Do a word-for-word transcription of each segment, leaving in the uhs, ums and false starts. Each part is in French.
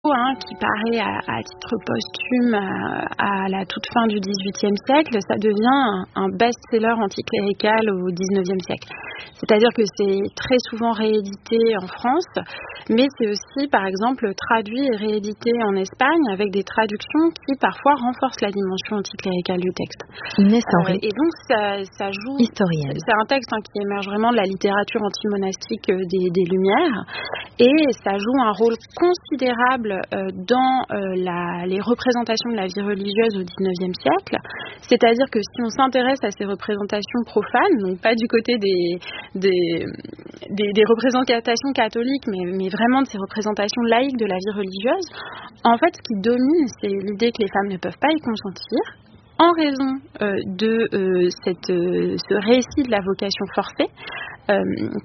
hein, qui paraît à, à titre posthume à, à la toute fin du dix-huitième siècle, ça devient un, un best-seller anticlérical au dix-neuvième siècle. C'est-à-dire que c'est très souvent réédité en France, mais c'est aussi, par exemple, traduit et réédité en Espagne avec des traductions qui, parfois, renforcent la dimension anticléricale du texte. Inès Henry. Euh, et donc, ça, ça joue... Historienne. C'est un texte hein, qui émerge vraiment de la littérature antimonastique des, des Lumières, et ça joue un rôle considérable euh, dans euh, la, les représentations de la vie religieuse au dix-neuvième siècle. C'est-à-dire que si on s'intéresse à ces représentations profanes, donc pas du côté des... Des, des, des représentations catholiques, mais, mais vraiment de ces représentations laïques de la vie religieuse, en fait, ce qui domine, c'est l'idée que les femmes ne peuvent pas y consentir, en raison euh, de euh, cette, euh, ce récit de la vocation forcée, euh,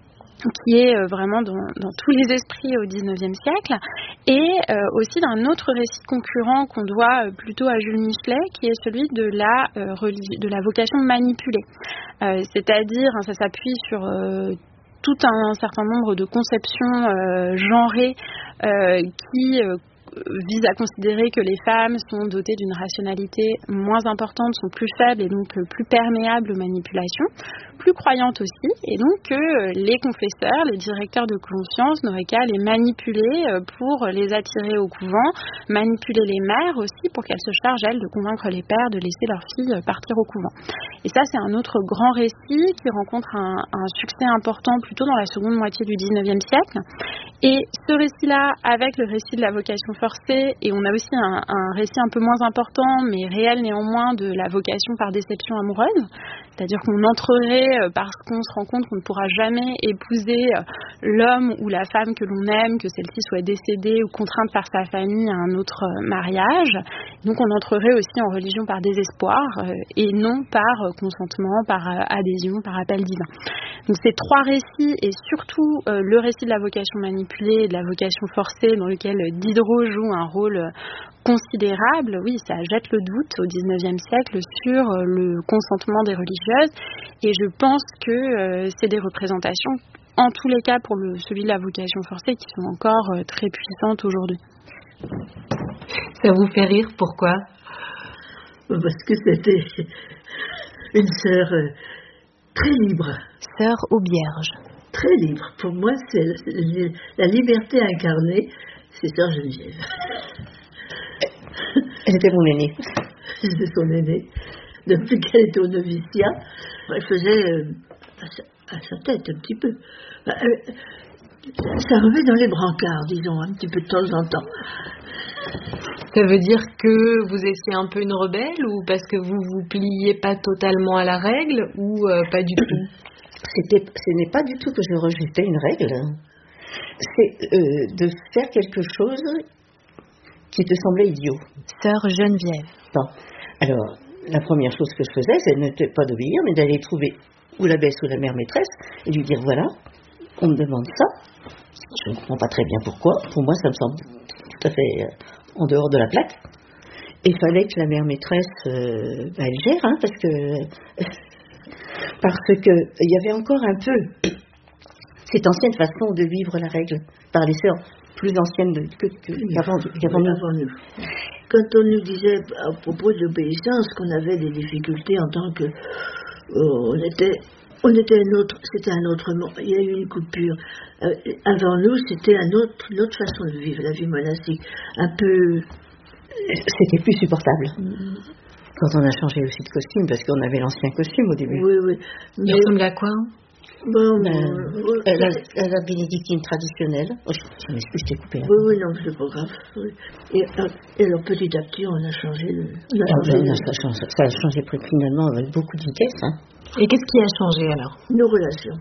qui est euh, vraiment dans, dans tous les esprits au dix-neuvième siècle, et euh, aussi d'un autre récit concurrent qu'on doit euh, plutôt à Jules Michelet, qui est celui de la, euh, religi- de la vocation manipulée. Euh, c'est-à-dire, hein, ça s'appuie sur euh, tout un, un certain nombre de conceptions euh, genrées euh, qui euh, vise à considérer que les femmes sont dotées d'une rationalité moins importante, sont plus faibles et donc plus perméables aux manipulations, plus croyantes aussi, et donc que les confesseurs, les directeurs de conscience n'auraient qu'à les manipuler pour les attirer au couvent, manipuler les mères aussi pour qu'elles se chargent, elles, de convaincre les pères de laisser leurs filles partir au couvent. Et ça, c'est un autre grand récit qui rencontre un, un succès important plutôt dans la seconde moitié du dix-neuvième siècle. Et ce récit-là, avec le récit de la vocation forcée, et on a aussi un, un récit un peu moins important, mais réel néanmoins, de la vocation par déception amoureuse, c'est-à-dire qu'on entrerait parce qu'on se rend compte qu'on ne pourra jamais épouser l'homme ou la femme que l'on aime, que celle-ci soit décédée ou contrainte par sa famille à un autre mariage. Donc on entrerait aussi en religion par désespoir et non par consentement, par adhésion, par appel divin. Donc ces trois récits, et surtout euh, le récit de la vocation manipulée et de la vocation forcée, dans lequel Diderot joue un rôle considérable, oui, ça jette le doute au dix-neuvième siècle sur le consentement des religieuses, et je pense que euh, c'est des représentations, en tous les cas pour le, celui de la vocation forcée, qui sont encore euh, très puissantes aujourd'hui. Ça vous fait rire, pourquoi ? Parce que c'était une sœur euh, très libre. Sœur Aubierge. Très libre. Pour moi, c'est la, la liberté incarnée, c'est sœur Geneviève. Elle était mon aînée. C'était son aînée. Depuis qu'elle était au noviciat, elle faisait euh, à, sa, à sa tête un petit peu. Elle, ça remet dans les brancards, disons, un petit peu de temps en temps. Ça veut dire que vous étiez un peu une rebelle, ou parce que vous vous pliez pas totalement à la règle, ou euh, pas du tout? C'était, ce n'est pas du tout que je rejetais une règle. C'est euh, de faire quelque chose qui te semblait idiot. Sœur Geneviève. Bon. Alors, la première chose que je faisais, ce n'était pas d'obéir, mais d'aller trouver ou l'abbesse ou la mère maîtresse et lui dire, voilà, on me demande ça. Je ne comprends pas très bien pourquoi. Pour moi, ça me semble tout à fait euh, en dehors de la plaque. Et il fallait que la mère maîtresse, euh, bah, elle gère, hein, parce que... parce que il y avait encore un peu cette ancienne façon de vivre la règle par les sœurs plus anciennes de, que, que, qu'avant, qu'avant nous. Avant nous. Quand on nous disait à propos de l'obéissance qu'on avait des difficultés en tant que euh, on était on était un autre, c'était un autre monde. Il y a eu une coupure. Euh, avant nous, c'était un autre, une autre façon de vivre la vie monastique, un peu. C'était plus supportable. Mm. Quand on a changé aussi de costume, parce qu'on avait l'ancien costume au début. Oui, oui. Mais... Il ressemble à quoi? Bon, ben, euh, euh, la, la, la bénédictine traditionnelle. Oh, je, je m'excuse, je t'ai coupé là. Oui, oui, non, c'est pas grave. Oui. Et, et alors, petit à petit, on a changé. Le, on a ah, changé ben, le... ça, a changé, ça a changé finalement avec beaucoup de vitesse. Hein. Et qu'est-ce qui a changé alors? Nos relations.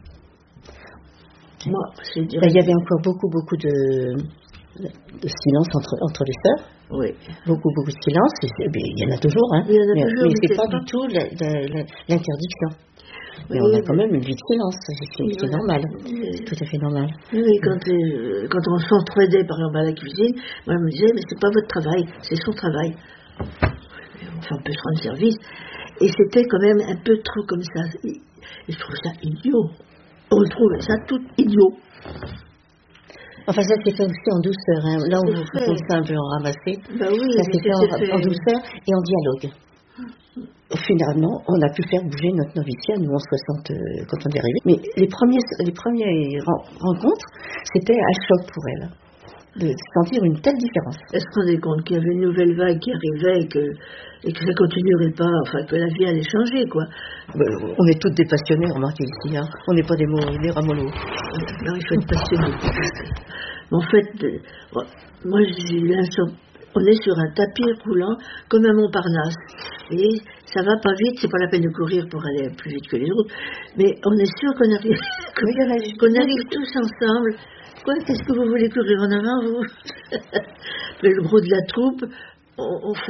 Moi, c'est dire. Ben, il y avait encore beaucoup, beaucoup de, de silence entre, entre les sœurs. Oui. Beaucoup, beaucoup de silence. Il y en a toujours, hein. Il y en a mais, toujours, mais, mais c'est, c'est pas, pas du tout la, la, la, l'interdiction. Mais oui, on a oui, quand même une vie de silence, c'est, c'est, c'est normal, oui. C'est tout à fait normal. Oui, quand, euh, quand on s'entraidait par exemple à la cuisine, moi je me disais, mais c'est pas votre travail, c'est son travail. Enfin, on peut se rendre service. Et c'était quand même un peu trop comme ça. Et je trouve ça idiot. On trouvait ça tout idiot. Enfin, ça s'est fait aussi en douceur. Hein. Là, on vous trouve ça un peu en ramassé. Bah oui, ça s'est fait, en, fait en douceur et en dialogue. Finalement, on a pu faire bouger notre noviciat, nous en soixante, euh, quand on est arrivé. Mais les premiers, les premières rencontres, c'était un choc pour elle, de sentir une telle différence. Elle se rendait compte qu'il y avait une nouvelle vague qui arrivait et que, et que ça continuerait pas, enfin que la vie allait changer, quoi. Ben, on est toutes des passionnés, remarquez ici, hein. On n'est pas des, mots, des ramollos. Non, il faut être passionné. En fait, euh, moi j'ai eu l'impression. On est sur un tapis roulant comme un Montparnasse. Et ça va pas vite, c'est pas la peine de courir pour aller plus vite que les autres. Mais on est sûr qu'on arrive, qu'on, qu'on arrive tous ensemble. Quoi, qu'est-ce que vous voulez courir en avant, vous? Le gros de la troupe, on, on fait